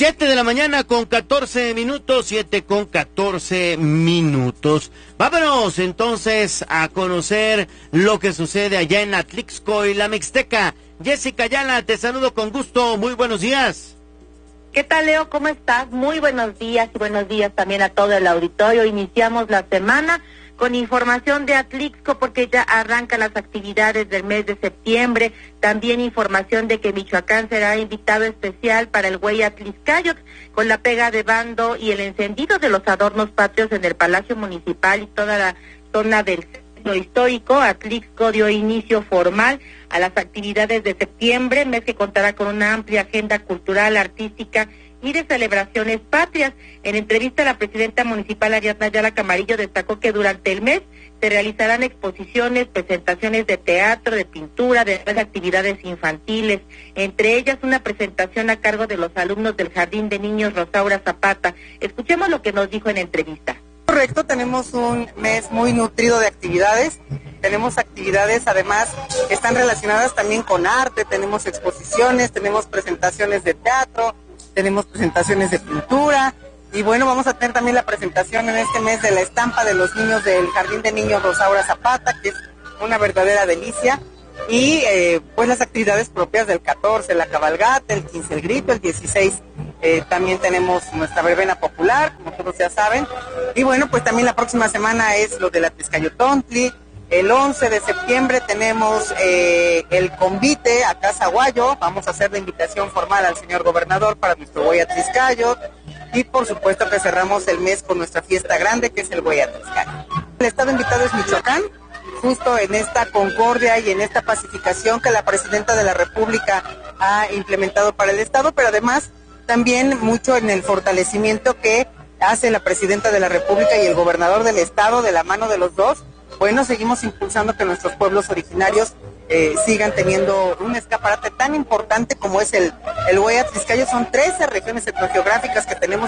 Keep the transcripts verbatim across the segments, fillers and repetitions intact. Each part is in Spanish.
Siete de la mañana con catorce minutos, siete con catorce minutos. Vámonos entonces a conocer lo que sucede allá en Atlixco y la Mixteca. Jessica Ayala, te saludo con gusto, muy buenos días. ¿Qué tal, Leo? ¿Cómo estás? Muy buenos días y buenos días también a todo el auditorio. Iniciamos la semana con información de Atlixco porque ya arrancan las actividades del mes de septiembre. También información de que Michoacán será invitado especial para el Güey Atlixcayotl con la pega de bando y el encendido de los adornos patrios en el Palacio Municipal y toda la zona del centro histórico. Atlixco dio inicio formal a las actividades de septiembre, mes que contará con una amplia agenda cultural, artística y de celebraciones patrias. En entrevista, la presidenta municipal Ariadna Ayala Camarillo destacó que durante el mes se realizarán exposiciones, presentaciones de teatro, de pintura, de actividades infantiles, entre ellas una presentación a cargo de los alumnos del Jardín de Niños Rosaura Zapata. Escuchemos lo que nos dijo en entrevista. Correcto, tenemos un mes muy nutrido de actividades. Tenemos actividades además que están relacionadas también con arte, tenemos exposiciones, tenemos presentaciones de teatro, tenemos presentaciones de pintura y bueno, vamos a tener también la presentación en este mes de la estampa de los niños del Jardín de Niños Rosaura Zapata, que es una verdadera delicia, y eh, pues las actividades propias del catorce, la cabalgata, el quince, el grito, el dieciséis, eh, también tenemos nuestra verbena popular, como todos ya saben, y bueno, pues también la próxima semana es lo de la Atlixcayotontli. El once de septiembre tenemos eh, el convite a Casa Guayo. Vamos a hacer la invitación formal al señor gobernador para nuestro Güey Atlixcayotl. Y por supuesto que cerramos el mes con nuestra fiesta grande, que es el Güey Atlixcayotl. El estado invitado es Michoacán, justo en esta concordia y en esta pacificación que la presidenta de la República ha implementado para el estado, pero además también mucho en el fortalecimiento que hace la presidenta de la República y el gobernador del estado de la mano de los dos. Bueno, seguimos impulsando que nuestros pueblos originarios eh, sigan teniendo un escaparate tan importante como es el, el Güey Atlixcayotl. Son trece regiones etnogeográficas que tenemos.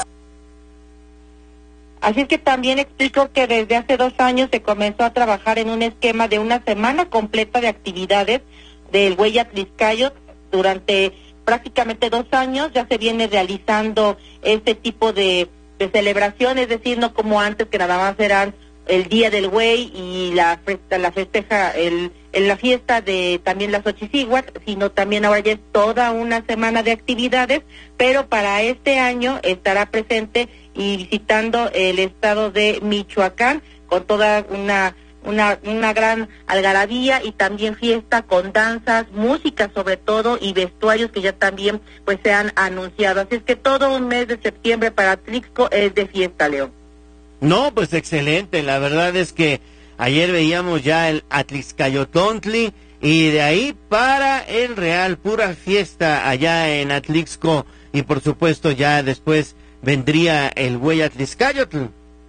Así es que también explico que desde hace dos años se comenzó a trabajar en un esquema de una semana completa de actividades del Güey Atlixcayotl. Durante prácticamente dos años ya se viene realizando este tipo de, de celebración, es decir, no como antes que nada más eran el Día del Güey y la festa, la festeja, el, en la fiesta de también las Xochicíhuatl, sino también ahora ya es toda una semana de actividades, pero para este año estará presente y visitando el estado de Michoacán con toda una una una gran algarabía y también fiesta con danzas, música sobre todo y vestuarios que ya también pues se han anunciado. Así es que todo un mes de septiembre para Atlixco es de fiesta, León. No, pues excelente, la verdad es que ayer veíamos ya el Atlixcayotontli y de ahí para el Real, pura fiesta allá en Atlixco y por supuesto ya después vendría el Güey Atlixcayotl.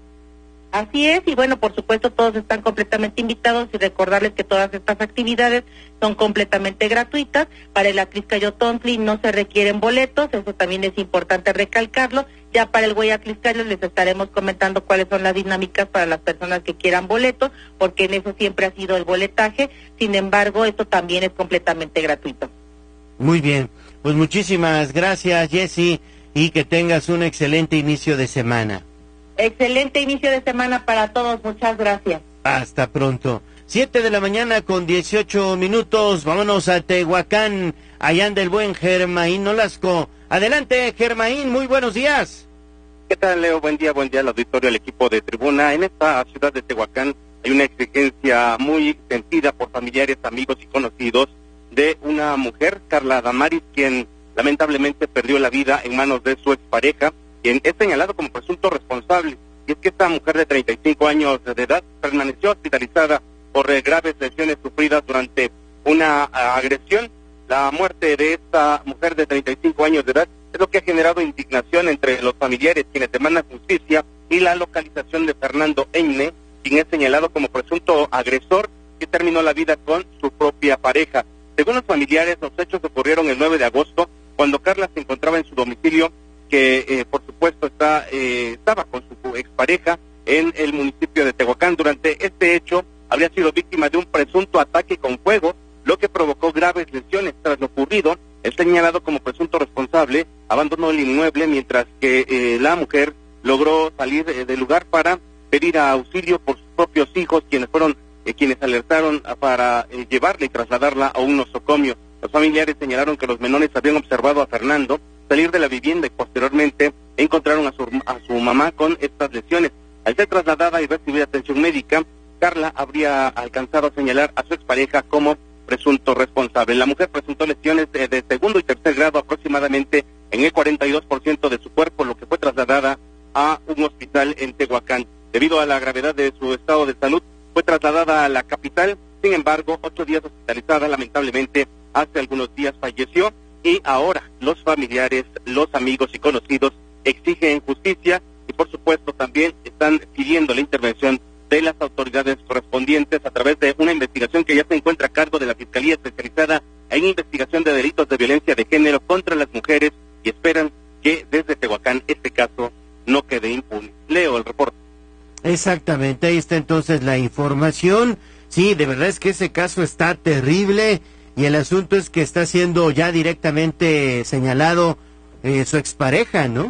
Así es, y bueno, por supuesto todos están completamente invitados y recordarles que todas estas actividades son completamente gratuitas. Para el Atlixcayotontli no se requieren boletos, eso también es importante recalcarlo. Ya para el Güey Atlixcayotl les estaremos comentando cuáles son las dinámicas para las personas que quieran boletos, porque en eso siempre ha sido el boletaje. Sin embargo, esto también es completamente gratuito. Muy bien, pues muchísimas gracias, Jessy, y que tengas un excelente inicio de semana. Excelente inicio de semana para todos, muchas gracias. Hasta pronto. Siete de la mañana con dieciocho minutos, vámonos a Tehuacán, allá anda el buen Germaín Nolasco. Adelante, Germaín, muy buenos días. ¿Qué tal, Leo? Buen día, buen día al auditorio, al equipo de Tribuna. En esta ciudad de Tehuacán hay una exigencia muy sentida por familiares, amigos y conocidos de una mujer, Carla Damaris, quien lamentablemente perdió la vida en manos de su expareja, quien es señalado como presunto responsable. Y es que esta mujer de treinta y cinco años de edad permaneció hospitalizada por eh, graves lesiones sufridas durante una uh, agresión. La muerte de esta mujer de treinta y cinco años de edad es lo que ha generado indignación entre los familiares, quienes demandan justicia, y la localización de Fernando Eñne, quien es señalado como presunto agresor que terminó la vida con su propia pareja. Según los familiares, los hechos ocurrieron el nueve de agosto, cuando Carla se encontraba en su domicilio, que eh, por supuesto está eh, estaba con su expareja en el municipio de Tehuacán. Durante este hecho habría sido víctima de un presunto ataque con fuego, lo que provocó graves lesiones. Tras lo ocurrido, es señalado como presunto responsable abandonó el inmueble, mientras que eh, la mujer logró salir eh, del lugar para pedir auxilio por sus propios hijos, quienes fueron eh, quienes alertaron para eh, llevarla y trasladarla a un nosocomio. Los familiares señalaron que los menores habían observado a Fernando salir de la vivienda y posteriormente encontraron a su, a su mamá con estas lesiones. Al ser trasladada y recibir atención médica, Carla habría alcanzado a señalar a su expareja como presunto responsable. La mujer presentó lesiones de, de segundo y tercer grado aproximadamente en el cuarenta y dos por ciento de su cuerpo, lo que fue trasladada a un hospital en Tehuacán. Debido a la gravedad de su estado de salud, fue trasladada a la capital. Sin embargo, ocho días hospitalizada, lamentablemente, hace algunos días falleció, y ahora los familiares, los amigos y conocidos exigen justicia y, por supuesto, también están pidiendo la intervención de las autoridades correspondientes a través de una investigación que ya se encuentra a cargo de la Fiscalía Especializada en Investigación de Delitos de Violencia de Género contra las Mujeres, y esperan que desde Tehuacán este caso no quede impune. Leo el reporte. Exactamente, ahí está entonces la información. Sí, de verdad es que ese caso está terrible, y el asunto es que está siendo ya directamente señalado eh, su expareja, ¿no?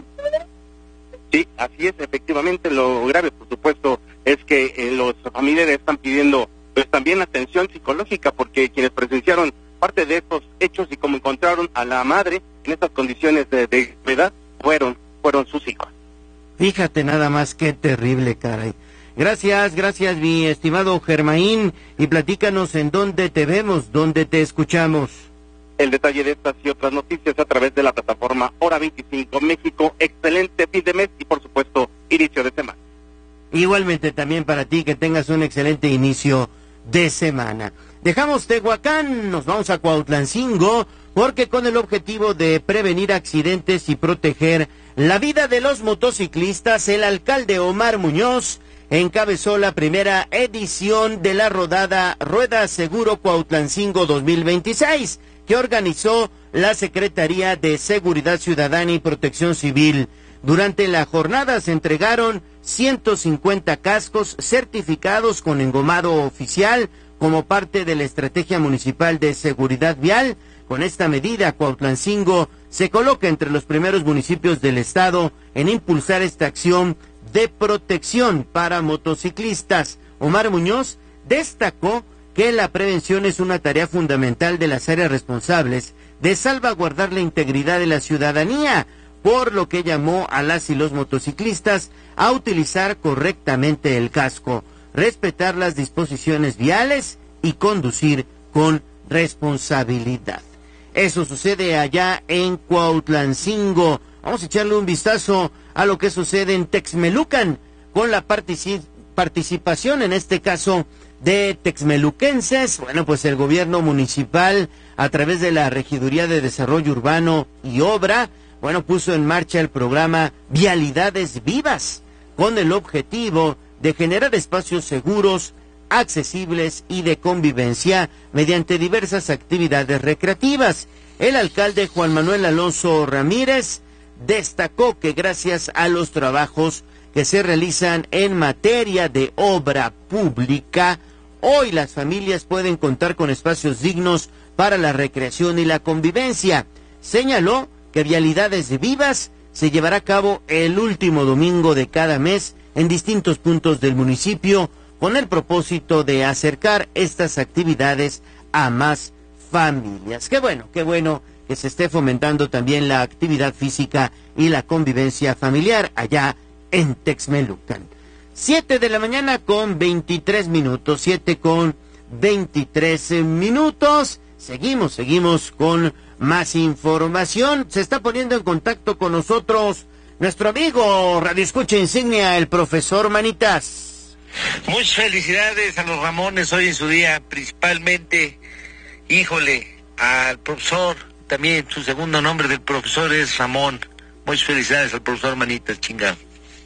Sí, así es, efectivamente. Lo grave, por supuesto, es que eh, los familiares están pidiendo pues también atención psicológica, porque quienes presenciaron parte de estos hechos y como encontraron a la madre en estas condiciones de, de enfermedad fueron, fueron sus hijos. Fíjate nada más, qué terrible, caray. Gracias, gracias mi estimado Germaín, y platícanos en dónde te vemos, dónde te escuchamos. El detalle de estas y otras noticias a través de la plataforma Hora veinticinco México. Excelente fin de mes y, por supuesto, inicio de semana. Igualmente también para ti, que tengas un excelente inicio de semana. Dejamos Tehuacán, nos vamos a Cuautlancingo, porque con el objetivo de prevenir accidentes y proteger la vida de los motociclistas, el alcalde Omar Muñoz encabezó la primera edición de la rodada Rueda Seguro Cuautlancingo dos mil veintiséis, que organizó la Secretaría de Seguridad Ciudadana y Protección Civil. Durante la jornada se entregaron ciento cincuenta cascos certificados con engomado oficial como parte de la Estrategia Municipal de Seguridad Vial. Con esta medida, Cuautlancingo se coloca entre los primeros municipios del estado en impulsar esta acción de protección para motociclistas. Omar Muñoz destacó que la prevención es una tarea fundamental de las áreas responsables de salvaguardar la integridad de la ciudadanía, por lo que llamó a las y los motociclistas a utilizar correctamente el casco, respetar las disposiciones viales y conducir con responsabilidad. Eso sucede allá en Cuautlancingo. Vamos a echarle un vistazo a lo que sucede en Texmelucan, con la partici- participación, en este caso, de texmeluquenses. Bueno, pues el gobierno municipal, a través de la Regiduría de Desarrollo Urbano y Obra, bueno, puso en marcha el programa Vialidades Vivas, con el objetivo de generar espacios seguros, accesibles y de convivencia mediante diversas actividades recreativas. El alcalde Juan Manuel Alonso Ramírez destacó que gracias a los trabajos que se realizan en materia de obra pública, hoy las familias pueden contar con espacios dignos para la recreación y la convivencia. Señaló que Vialidades Vivas se llevará a cabo el último domingo de cada mes en distintos puntos del municipio, con el propósito de acercar estas actividades a más familias. Qué bueno, qué bueno que se esté fomentando también la actividad física y la convivencia familiar allá en Texmelucan. Siete de la mañana con veintitrés minutos, siete con veintitrés minutos. Seguimos, seguimos con más información. Se está poniendo en contacto con nosotros nuestro amigo radioescucha insignia, el profesor Manitas. Muchas felicidades a los Ramones hoy en su día, principalmente, híjole, al profesor, también su segundo nombre del profesor es Ramón. Muchas felicidades al profesor Manitas, chingado.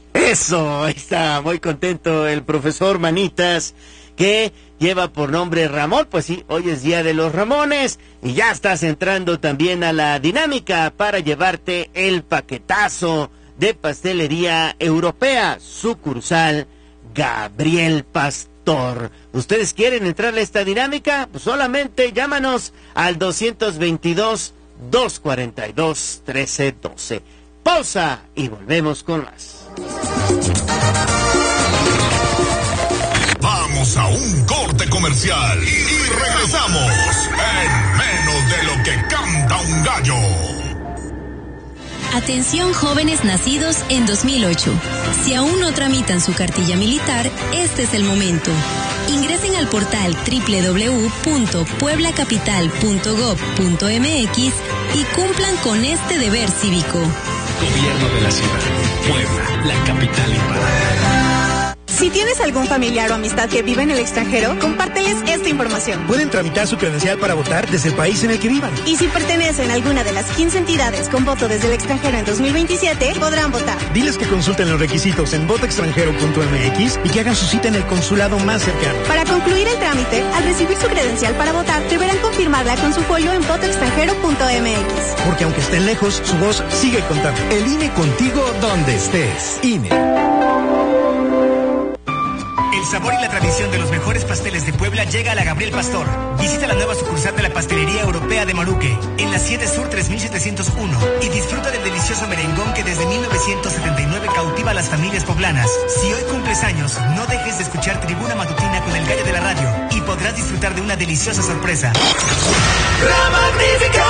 Eso, ahí está, muy contento el profesor Manitas, que lleva por nombre Ramón. Pues sí, hoy es día de los Ramones y ya estás entrando también a la dinámica para llevarte el paquetazo de Pastelería Europea, sucursal Gabriel Pastor. ¿Ustedes quieren entrar a esta dinámica? Pues solamente llámanos al doscientos veintidós, dos cuatro dos, uno tres uno dos. Pausa y volvemos con más. Vamos a un corte comercial y regresamos en menos de lo que canta un gallo. Atención jóvenes nacidos en dos mil ocho. Si aún no tramitan su cartilla militar, este es el momento. Ingresen al portal doble u doble u doble u punto puebla capital punto gob punto eme equis y cumplan con este deber cívico. Gobierno de la ciudad. Puebla, la capital impar. Si tienes algún familiar o amistad que vive en el extranjero, compárteles esta información. Pueden tramitar su credencial para votar desde el país en el que vivan. Y si pertenecen a alguna de las quince entidades con voto desde el extranjero en dos mil veintisiete, podrán votar. Diles que consulten los requisitos en voto extranjero punto eme equis y que hagan su cita en el consulado más cercano. Para concluir el trámite, al recibir su credencial para votar, deberán confirmarla con su folio en voto extranjero punto eme equis. Porque aunque estén lejos, su voz sigue contando. El I N E contigo donde estés. I N E. El sabor y la tradición de los mejores pasteles de Puebla llega a la Gabriel Pastor. Visita la nueva sucursal de la Pastelería Europea de Moruque, en la siete Sur tres mil setecientos uno, y disfruta del delicioso merengón que desde mil novecientos setenta y nueve cautiva a las familias poblanas. Si hoy cumples años, no dejes de escuchar Tribuna Matutina con el gallo de la radio y podrás disfrutar de una deliciosa sorpresa. ¡La Magnífica!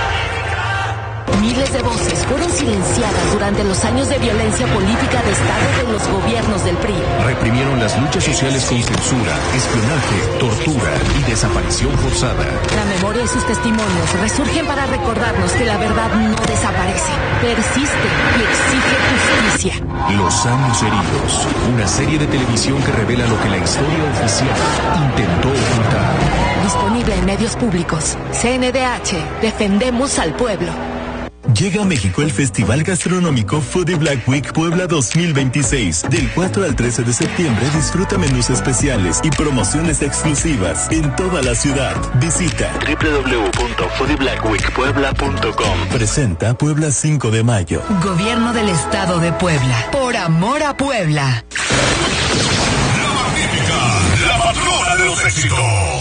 Miles de voces fueron silenciadas durante los años de violencia política de Estado de los gobiernos del P R I. Reprimieron las luchas sociales con censura, espionaje, tortura y desaparición forzada. La memoria y sus testimonios resurgen para recordarnos que la verdad no desaparece, persiste y exige justicia. Los años heridos, una serie de televisión que revela lo que la historia oficial intentó ocultar. Disponible en medios públicos. C N D H, defendemos al pueblo. Llega a México el Festival Gastronómico Foodie Black Week Puebla dos mil veintiséis. Del cuatro al trece de septiembre disfruta menús especiales y promociones exclusivas en toda la ciudad. Visita doble u doble u doble u punto foodie black week puebla punto com. Presenta Puebla cinco de mayo. Gobierno del Estado de Puebla. Por amor a Puebla. La Magnífica, la patrona de los éxitos.